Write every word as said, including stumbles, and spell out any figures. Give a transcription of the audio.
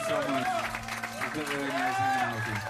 so much. It's been really nice hanging out with you.